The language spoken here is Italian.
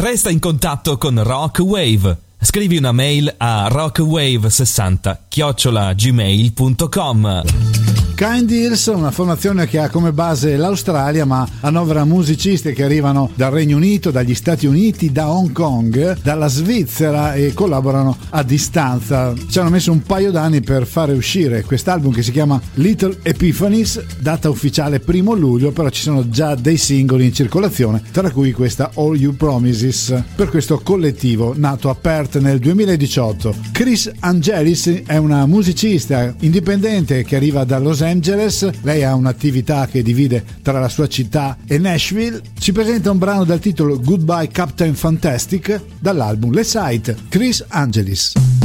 Resta in contatto con Rock Wave. Scrivi una mail a rockwave60@gmail.com. Kind Ears, una formazione che ha come base l'Australia ma annovera musicisti che arrivano dal Regno Unito, dagli Stati Uniti, da Hong Kong, dalla Svizzera e collaborano a distanza. Ci hanno messo un paio d'anni per fare uscire quest'album che si chiama Little Epiphanies, data ufficiale 1 luglio, però ci sono già dei singoli in circolazione, tra cui questa All You Promises, per questo collettivo nato a Perth nel 2018. Chris Angelis è una musicista indipendente che arriva da Los Angeles. Lei ha un'attività che divide tra la sua città e Nashville. Ci presenta un brano dal titolo Goodbye Captain Fantastic dall'album Le Sight, Chris Angelis.